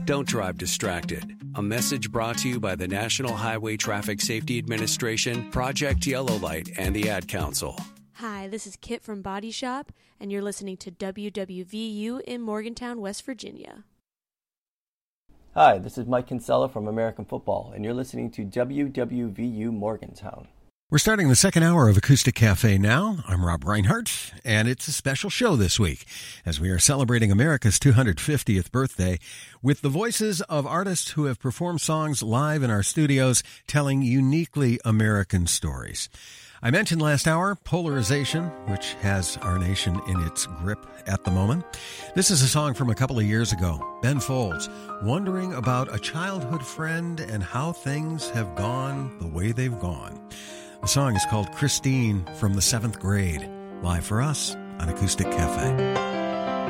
Don't drive distracted. A message brought to you by the National Highway Traffic Safety Administration, Project Yellow Light, and the Ad Council. Hi, this is Kit from Body Shop, and you're listening to WWVU in Morgantown, West Virginia. Hi, this is Mike Kinsella from American Football, and you're listening to WWVU Morgantown. We're starting the second hour of Acoustic Cafe now. I'm Rob Reinhardt, and it's a special show this week as we are celebrating America's 250th birthday with the voices of artists who have performed songs live in our studios telling uniquely American stories. I mentioned last hour polarization, which has our nation in its grip at the moment. This is a song from a couple of years ago. Ben Folds, wondering about a childhood friend and how things have gone the way they've gone. The song is called Christine from the 7th grade, live for us on Acoustic Cafe.